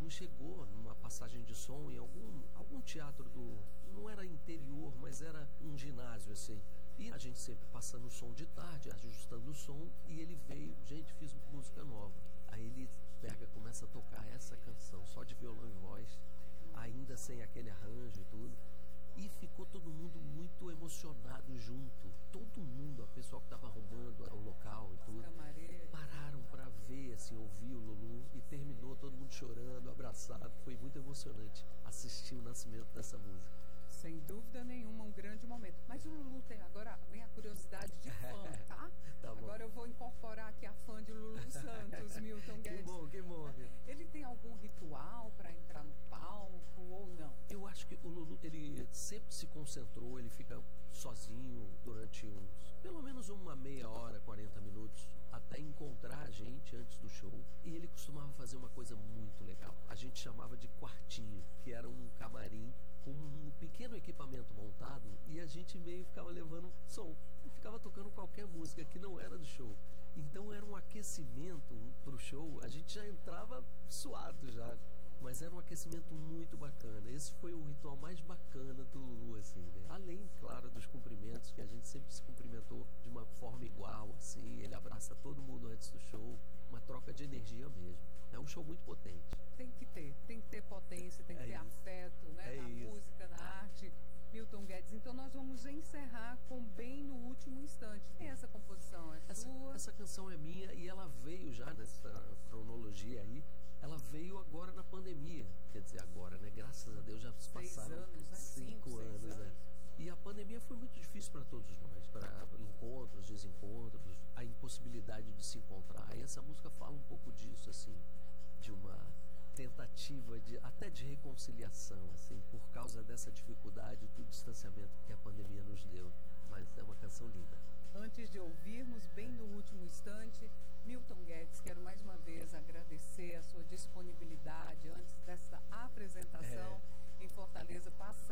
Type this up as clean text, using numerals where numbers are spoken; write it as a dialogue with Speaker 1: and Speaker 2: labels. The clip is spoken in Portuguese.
Speaker 1: Lulu chegou numa passagem de som em algum teatro não era interior, mas era um ginásio assim. E a gente sempre passando o som de tarde, ajustando o som, e ele veio, gente, fiz música nova. Aí ele começa a tocar essa canção só de violão e voz, ainda sem aquele arranjo e tudo. E ficou todo mundo muito emocionado junto. Todo mundo, a pessoa que estava arrumando o local e tudo, pararam para ver, assim, ouvir o Lulu, e terminou todo mundo chorando, abraçado. Foi muito emocionante assistir o nascimento dessa música.
Speaker 2: Sem dúvida nenhuma, um grande momento. Mas o Lulu tem, agora vem a curiosidade de fã, tá? Agora eu vou incorporar aqui a fã de Lulu Santos, Milton Guedes.
Speaker 1: Que bom.
Speaker 2: Ele tem algum ritual para entrar no palco ou não?
Speaker 1: Eu acho que o Lulu, ele sempre se concentrou, ele fica sozinho durante pelo menos uma meia hora, 40 minutos, até encontrar a gente antes do show. E ele costumava fazer uma coisa muito legal. A gente chamava de quartinho, que era um camarim com um pequeno equipamento montado, e a gente meio ficava levando som e ficava tocando qualquer música que não era do show. Então era um aquecimento pro show. A gente já entrava suado já, mas era um aquecimento muito bacana. Esse foi o ritual mais bacana do Lulu, assim, né? Além, claro, dos cumprimentos, que a gente sempre se cumprimentou de uma forma igual, assim. Ele abraça todo mundo antes do show, uma troca de energia mesmo. É um show muito potente.
Speaker 2: Tem que ter potência, tem que ter afeto, né? Na música, na arte. Milton Guedes, então nós vamos encerrar com Bem no Último Instante. E essa composição é sua?
Speaker 1: Essa canção é minha, e ela veio já nessa cronologia aí. Ela veio agora na pandemia. Quer dizer, agora, né? Graças a Deus já se passaram 5 anos, né? E a pandemia foi muito difícil para todos nós, para encontros, desencontros, a impossibilidade de se encontrar. E essa música fala um pouco disso, assim, de uma tentativa até de reconciliação, assim, por causa dessa dificuldade do distanciamento que a pandemia nos deu. Mas é uma canção linda.
Speaker 2: Antes de ouvirmos Bem no Último Instante, Milton Guedes, quero mais uma vez agradecer a sua disponibilidade antes dessa apresentação em Fortaleza.